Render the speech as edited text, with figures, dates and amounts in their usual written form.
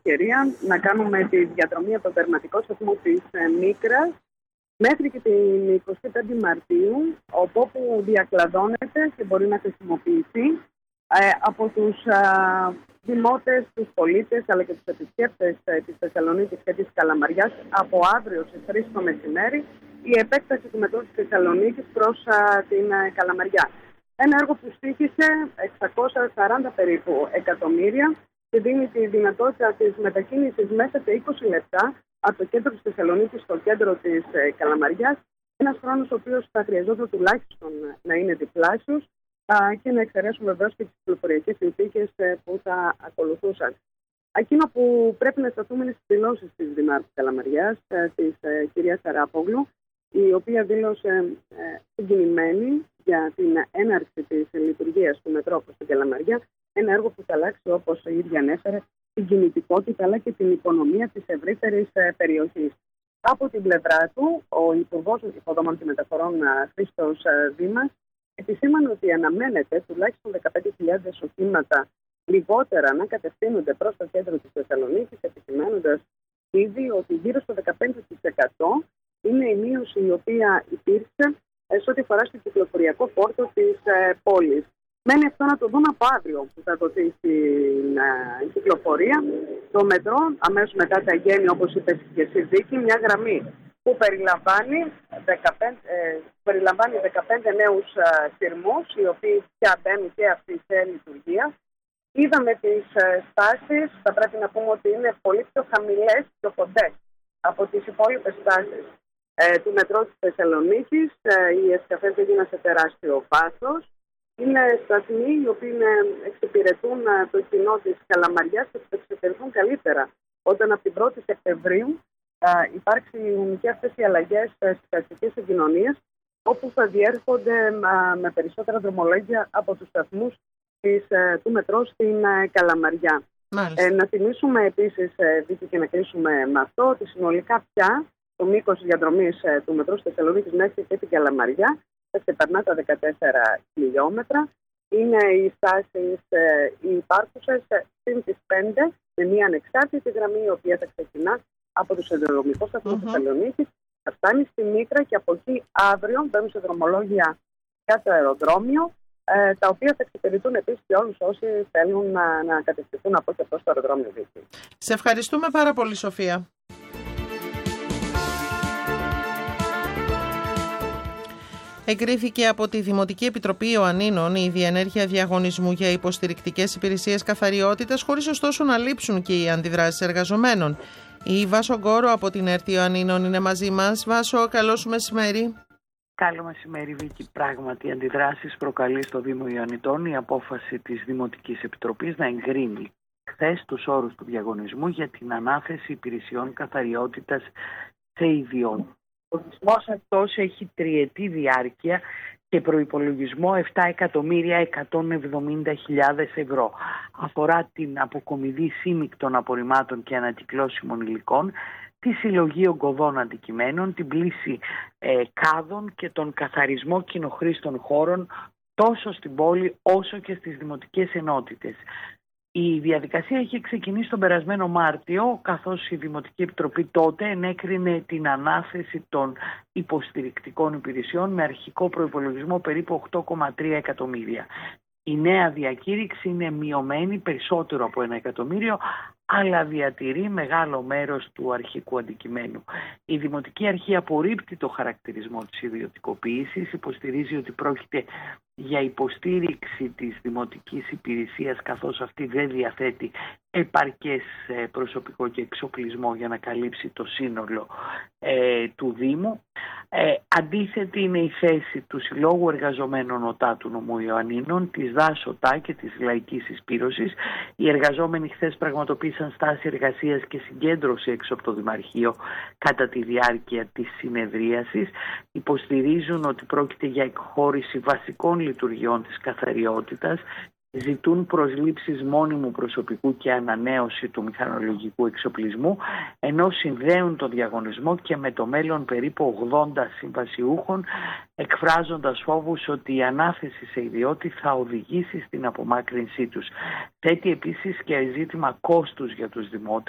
ευκαιρία να κάνουμε τη διαδρομή από το τερματικό σταθμό της Μίκρας μέχρι και την 25η Μαρτίου, όπου διακλαδώνεται και μπορεί να χρησιμοποιηθεί από τους δημότες, τους πολίτες αλλά και τους επισκέπτες της Θεσσαλονίκης και της Καλαμαριάς από αύριο στις 3 το μεσημέρι η επέκταση του μετρό της Θεσσαλονίκης προς την Καλαμαριά. Ένα έργο που στοίχησε 640 περίπου εκατομμύρια και δίνει τη δυνατότητα της μετακίνησης μέσα σε 20 λεπτά από το κέντρο της Θεσσαλονίκης στο κέντρο της Καλαμαριάς. Ένας χρόνος ο οποίος θα χρειαζόταν τουλάχιστον να είναι διπλάσιος και να εξαιρέσουμε βεβαίως και τις πληροφοριακές συνθήκες που θα ακολουθούσαν. Εκείνο που πρέπει να σταθούμε είναι στις δηλώσεις της Δημάρχου Καλαμαριάς, της κυρίας Σαράπογλου, η οποία δήλωσε συγκινημένη για την έναρξη της λειτουργίας του μετρό προς την Καλαμαριά, ένα έργο που θα αλλάξει, όπως η ίδια ανέφερε, την κινητικότητα αλλά και την οικονομία της ευρύτερης περιοχής. Από την πλευρά του, ο Υπουργός Υποδομών και Μεταφορών Χρήστος Δήμας επισήμανε ότι αναμένεται τουλάχιστον 15.000 οχήματα λιγότερα να κατευθύνονται προς το κέντρο της Θεσσαλονίκης, επισημαίνοντας ήδη ότι γύρω στο 15% είναι η μείωση η οποία υπήρξε σε ό,τι αφορά στο κυκλοφοριακό φόρτο της πόλης. Μένει αυτό να το δούμε από αύριο που θα δοθεί στην κυκλοφορία. Το μετρό, αμέσως μετά τα γέννη, όπως είπε και εσύ Βίκη, μια γραμμή που περιλαμβάνει 15 νέους σειρμούς, οι οποίοι πια μπαίνουν και αυτοί σε λειτουργία. Είδαμε τις στάσεις, θα πρέπει να πούμε ότι είναι πολύ πιο χαμηλές, πιο κοντές από τις υπόλοιπες στάσεις του μετρό της Θεσσαλονίκης. Οι εσκαφές έγιναν σε τεράστιο βάθος. Είναι σταθμοί οι οποίοι εξυπηρετούν το κοινό της Καλαμαριάς και θα εξυπηρετούν καλύτερα όταν από την 1η Σεπτεμβρίου υπάρξουν και αυτές οι αλλαγές στις αστικές συγκοινωνίες, όπου θα διέρχονται με περισσότερα δρομολόγια από τους σταθμούς του μετρό στην Καλαμαριά. Να θυμίσουμε επίσης, Βίκη, και να κλείσουμε με αυτό, ότι συνολικά πια το μήκος διαδρομής του μετρό στη Θεσσαλονίκη μέχρι και την Καλαμαριά θα ξεπερνά τα 14 χιλιόμετρα. Είναι οι στάσεις οι υπάρχουσες συν τις 5 με μια ανεξάρτητη γραμμή, η οποία θα ξεκινά από τους σιδηροδρομικούς σταθμούς της Θεσσαλονίκης, θα φτάνει στη Μίκρα και από εκεί αύριο μπαίνουν σε δρομολόγια για το αεροδρόμιο, τα οποία θα εξυπηρετούν επίσης και όλους όσοι θέλουν να κατευθυνθούν από και προς το αεροδρόμιο. Σε ευχαριστούμε πάρα πολύ, Σοφία. Εγκρίθηκε από τη Δημοτική Επιτροπή Ιωαννίνων η διενέργεια διαγωνισμού για υποστηρικτικές υπηρεσίες καθαριότητας, χωρίς ωστόσο να λείψουν και οι αντιδράσεις εργαζομένων. Η Βάσο Γκόρο από την ΕΡΤ Ιωαννίνων είναι μαζί μας. Βάσο, καλό σου μεσημέρι. Καλό μεσημέρι, Βίκη. Πράγματι, αντιδράσεις προκαλεί στο Δήμο Ιωαννιτών η απόφαση της Δημοτικής Επιτροπής να εγκρίνει χθες τους όρους του διαγωνισμού για την ανάθεση υπηρεσιών καθαριότητας σε ιδιώτες. Ο διαγωνισμός αυτός έχει τριετή διάρκεια και προϋπολογισμό 7.170.000 ευρώ. Αφορά την αποκομιδή σύμμικτων απορριμμάτων και ανακυκλώσιμων υλικών, τη συλλογή ογκωδών αντικειμένων, την πλήση κάδων και τον καθαρισμό κοινοχρήστων χώρων τόσο στην πόλη όσο και στις δημοτικές ενότητες. Η διαδικασία έχει ξεκινήσει τον περασμένο Μάρτιο, καθώς η Δημοτική Επιτροπή τότε ενέκρινε την ανάθεση των υποστηρικτικών υπηρεσιών με αρχικό προϋπολογισμό περίπου 8,3 εκατομμύρια. Η νέα διακήρυξη είναι μειωμένη περισσότερο από 1 εκατομμύριο, αλλά διατηρεί μεγάλο μέρος του αρχικού αντικειμένου. Η Δημοτική Αρχή απορρίπτει το χαρακτηρισμό της ιδιωτικοποίησης, υποστηρίζει ότι πρόκειται για υποστήριξη της δημοτικής υπηρεσίας, καθώς αυτή δεν διαθέτει επαρκές προσωπικό και εξοπλισμό για να καλύψει το σύνολο του Δήμου. Αντίθετη είναι η θέση του Συλλόγου Εργαζομένων ΟΤΑ του Νομού Ιωαννίνων, της ΔΑΣ ΟΤΑ και της Λαϊκής Εισπύρωσης. Οι εργαζόμενοι χθες πραγματοποίησαν στάση εργασίας και συγκέντρωση έξω από το Δημαρχείο κατά τη διάρκεια της συνεδρίασης. Υποστηρίζουν ότι πρόκειται για εκχώρηση βασικών λειτουργιών της καθαριότητας, ζητούν προσλήψεις μόνιμου προσωπικού και ανανέωση του μηχανολογικού εξοπλισμού, ενώ συνδέουν τον διαγωνισμό και με το μέλλον περίπου 80 συμβασιούχων, εκφράζοντας φόβους ότι η ανάθεση σε ιδιώτη θα οδηγήσει στην απομάκρυνσή τους. Θέτει επίσης και ζήτημα κόστους για τους δημότες,